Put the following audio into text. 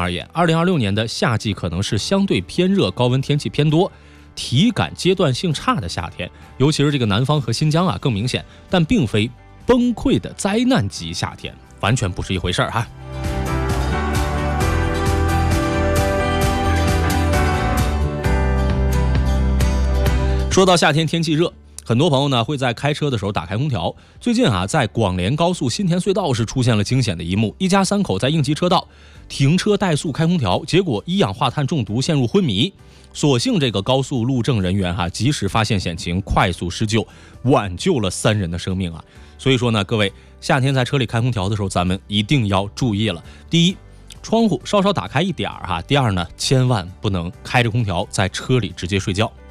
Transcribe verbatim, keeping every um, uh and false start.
而言，二零二六年的夏季可能是相对偏热、高温天气偏多、体感阶段性差的夏天，尤其是这个南方和新疆啊更明显，但并非崩溃的灾难级夏天，完全不是一回事儿哈。说到夏天天气热，很多朋友呢会在开车的时候打开空调。最近啊，在广联高速新田隧道是出现了惊险的一幕，一家三口在应急车道停车怠速开空调，结果一氧化碳中毒陷入昏迷。所幸这个高速路政人员哈、啊、及时发现险情，快速施救，挽救了三人的生命啊。所以说呢，各位夏天在车里开空调的时候，咱们一定要注意了。第一，窗户稍稍打开一点儿哈；第二呢，千万不能开着空调在车里直接睡觉。